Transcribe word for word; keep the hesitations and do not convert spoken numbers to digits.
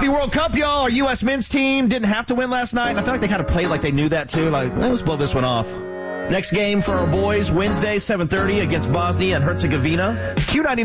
Happy World Cup, y'all. Our U S men's team didn't have to win last night, and I feel like they kind of played like they knew that, too. Like, let's blow this one off. Next game for our boys, Wednesday, seven thirty against Bosnia and Herzegovina. Q ninety-nine